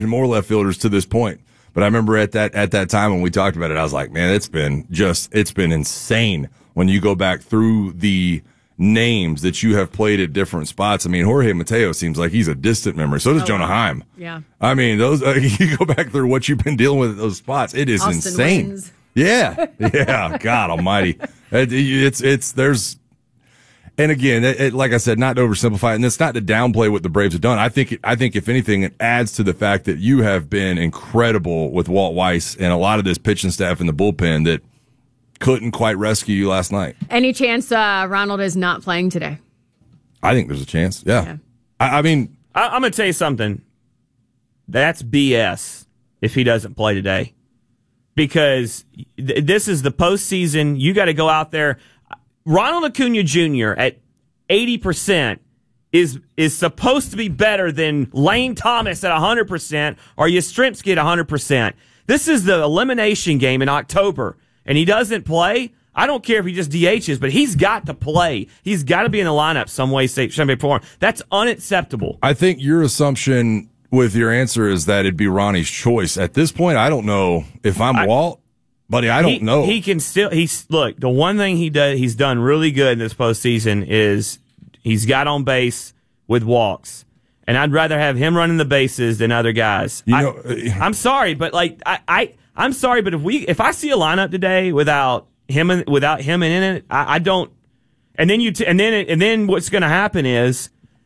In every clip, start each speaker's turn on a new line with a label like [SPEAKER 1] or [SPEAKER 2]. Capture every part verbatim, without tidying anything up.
[SPEAKER 1] more left fielders to this point. But I remember at that at that time when we talked about it, I was like, man, it's been just it's been insane when you go back through the names that you have played at different spots. I mean, Jorge Mateo seems like he's a distant memory. So does oh, Jonah Heim.
[SPEAKER 2] Yeah.
[SPEAKER 1] I mean, those uh, you go back through what you've been dealing with at those spots. It is
[SPEAKER 2] Austin
[SPEAKER 1] insane.
[SPEAKER 2] Wins.
[SPEAKER 1] Yeah. Yeah. God almighty. It, it's, it's, there's, and again, it, it, like I said, not to oversimplify it, and it's not to downplay what the Braves have done. I think, it, I think if anything, it adds to the fact that you have been incredible with Walt Weiss and a lot of this pitching staff in the bullpen that couldn't quite rescue you last night.
[SPEAKER 2] Any chance uh, Ronald is not playing today?
[SPEAKER 1] I think there's a chance. Yeah. yeah. I, I mean,
[SPEAKER 3] I, I'm going to tell you something. That's B S if he doesn't play today. Because th- this is the postseason. You got to go out there. Ronald Acuna Junior at eighty percent is is supposed to be better than Lane Thomas at one hundred percent or Yastrzemski at one hundred percent. This is the elimination game in October, and he doesn't play. I don't care if he just D Hs, but he's got to play. He's got to be in the lineup some way, shape, or form. That's unacceptable.
[SPEAKER 1] I think your assumption with your answer is that it'd be Ronnie's choice. At this point, I don't know if I'm I, Walt, buddy. I don't
[SPEAKER 3] he,
[SPEAKER 1] know.
[SPEAKER 3] He can still. He's look. The one thing he does, he's done really good in this postseason is he's got on base with walks, and I'd rather have him running the bases than other guys.
[SPEAKER 1] You know,
[SPEAKER 3] I, I'm sorry, but like I, I, I'm sorry, but if we, if I see a lineup today without him, in, without him in it, I, I don't. And then you, t- and then, and then what's going to happen is,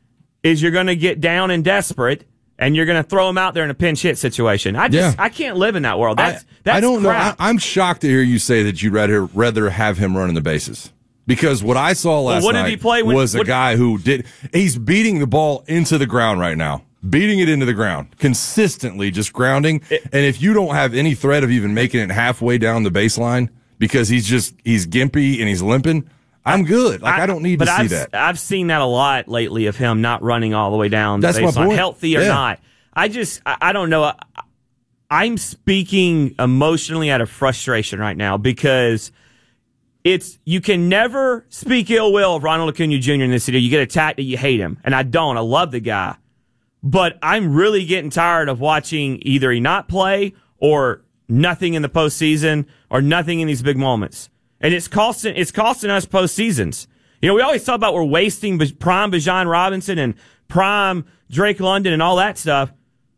[SPEAKER 3] is you're going to get down and desperate. And you're going to throw him out there in a pinch hit situation. I just, yeah. I can't live in that world. That's, I, that's
[SPEAKER 1] I don't
[SPEAKER 3] crap.
[SPEAKER 1] know. I, I'm shocked to hear you say that you'd rather rather have him running the bases. Because what I saw last
[SPEAKER 3] well, what
[SPEAKER 1] night
[SPEAKER 3] did he play when,
[SPEAKER 1] was a
[SPEAKER 3] what,
[SPEAKER 1] guy who did. He's beating the ball into the ground right now, beating it into the ground consistently, just grounding. It, and if you don't have any threat of even making it halfway down the baseline because he's just he's gimpy and he's limping. I'm good. Like I, I don't need to see
[SPEAKER 3] I've,
[SPEAKER 1] that.
[SPEAKER 3] I've seen that a lot lately of him not running all the way down the
[SPEAKER 1] That's my
[SPEAKER 3] baseline,
[SPEAKER 1] point.
[SPEAKER 3] healthy or
[SPEAKER 1] yeah.
[SPEAKER 3] not. I just, I, I don't know. I, I'm speaking emotionally out of frustration right now because it's you can never speak ill will of Ronald Acuna Junior in this city. You get attacked and you hate him, and I don't. I love the guy, but I'm really getting tired of watching either he not play or nothing in the postseason or nothing in these big moments. And it's costing it's costing us postseasons. You know, we always talk about we're wasting prime Bijan Robinson and prime Drake London and all that stuff.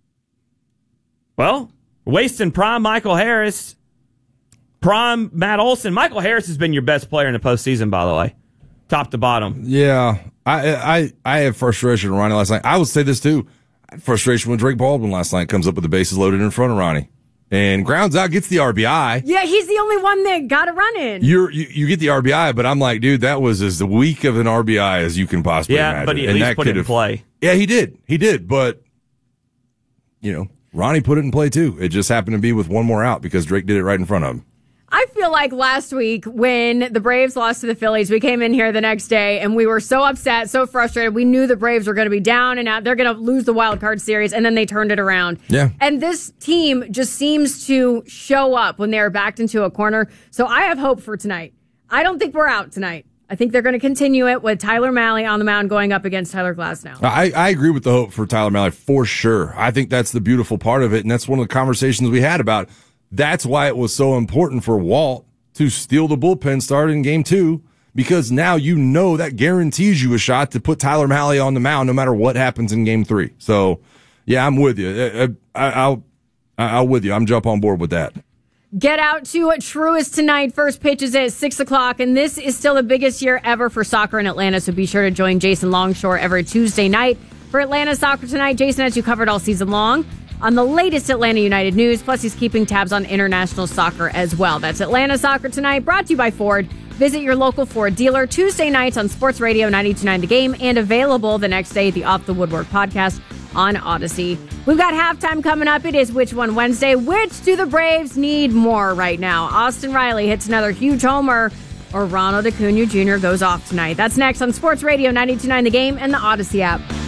[SPEAKER 3] Well, wasting prime Michael Harris, prime Matt Olson. Michael Harris has been your best player in the postseason, by the way, top to bottom.
[SPEAKER 1] Yeah, I I I have frustration with Ronnie last night. I would say this too. I had frustration when Drake Baldwin last night comes up with the bases loaded in front of Ronnie. And grounds out, gets the R B I.
[SPEAKER 2] Yeah, he's the only one that got a run in.
[SPEAKER 1] You're, you you get the R B I, but I'm like, dude, that was as weak of an R B I as you can possibly
[SPEAKER 3] yeah,
[SPEAKER 1] imagine.
[SPEAKER 3] Yeah, but he at
[SPEAKER 1] and
[SPEAKER 3] least
[SPEAKER 1] that
[SPEAKER 3] put it in play.
[SPEAKER 1] Yeah, he did. He did. But, you know, Ronnie put it in play too. It just happened to be with one more out because Drake did it right in front of him.
[SPEAKER 2] I feel like last week when the Braves lost to the Phillies, we came in here the next day and we were so upset, so frustrated. We knew the Braves were going to be down and out. They're going to lose the wild card series, and then they turned it around.
[SPEAKER 1] Yeah.
[SPEAKER 2] And this team just seems to show up when they're backed into a corner. So I have hope for tonight. I don't think we're out tonight. I think they're going to continue it with Tyler Mahle on the mound going up against Tyler Glasnow.
[SPEAKER 1] I, I agree with the hope for Tyler Mahle for sure. I think that's the beautiful part of it, and that's one of the conversations we had about that's why it was so important for Walt to steal the bullpen start in game two, because now you know that guarantees you a shot to put Tyler Mahle on the mound no matter what happens in game three. So, yeah, I'm with you. I, I, I'll, I'll with you. I'm jump on board with that.
[SPEAKER 2] Get out to Truist tonight. First pitch is at six o'clock, and this is still the biggest year ever for soccer in Atlanta, so be sure to join Jason Longshore every Tuesday night for Atlanta Soccer Tonight. Jason has you covered all season long on the latest Atlanta United news, plus he's keeping tabs on international soccer as well. That's Atlanta Soccer Tonight, brought to you by Ford. Visit your local Ford dealer Tuesday nights on Sports Radio ninety-two point nine The Game, and available the next day at the Off the Woodwork podcast on Odyssey. We've got halftime coming up. It is Which One Wednesday. Which do the Braves need more right now? Austin Riley hits another huge homer, or Ronald Acuna Junior goes off tonight. That's next on Sports Radio ninety-two point nine The Game and the Odyssey app.